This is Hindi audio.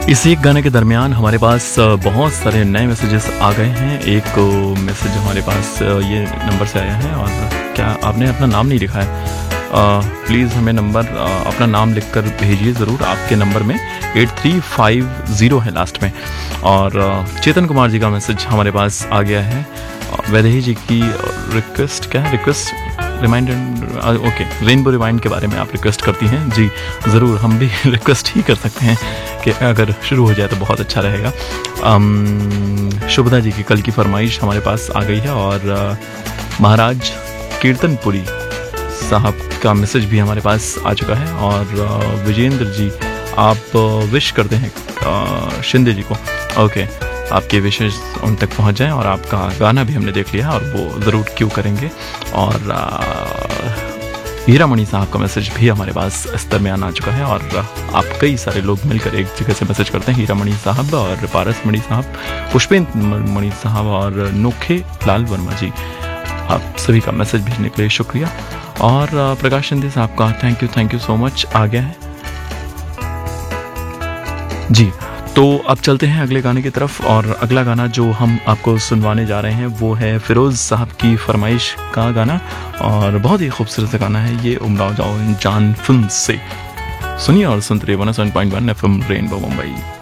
इसी एक गाने के दरमियान हमारे पास बहुत सारे नए मैसेजेस आ गए हैं। एक मैसेज हमारे पास ये नंबर से आया है, और क्या आपने अपना नाम नहीं लिखा है? प्लीज़ हमें नंबर अपना नाम लिखकर भेजिए ज़रूर। आपके नंबर में 8350 है लास्ट में। और चेतन कुमार जी का मैसेज हमारे पास आ गया है। वैदेही जी की रिक्वेस्ट, क्या है request? Reminder, okay, rainbow remind के बारे में आप रिक्वेस्ट करती हैं जी। ज़रूर, हम भी रिक्वेस्ट ही कर सकते हैं कि अगर शुरू हो जाए तो बहुत अच्छा रहेगा। शुभदा जी की कल की फरमाइश हमारे पास आ गई है, और महाराज कीर्तनपुरी साहब का मैसेज भी हमारे पास आ चुका है। और विजेंद्र जी आप विश करते हैं शिंदे जी को। ओके, आपके विशेष उन तक पहुंच जाएं, और आपका गाना भी हमने देख लिया है और वो ज़रूर क्यों करेंगे। और हीरामणि साहब का मैसेज भी हमारे पास इस दरमियान आ चुका है, और आप कई सारे लोग मिलकर एक जगह से मैसेज करते हैं। हीरामणि साहब और पारस मणि साहब, पुष्पेंद्र मणि साहब और नोखे लाल वर्मा जी, आप सभी का मैसेज भेजने के लिए शुक्रिया। और प्रकाश शिंदे साहब का थैंक यू सो मच आ गया है जी। तो अब चलते हैं अगले गाने की तरफ, और अगला गाना जो हम आपको सुनवाने जा रहे हैं वो है फिरोज़ साहब की फरमाइश का गाना, और बहुत ही खूबसूरत गाना है ये, उमराव जाओ जान फिल्म से। सुनिए और सुनते रहिए 107.1 FM रेनबो मुंबई।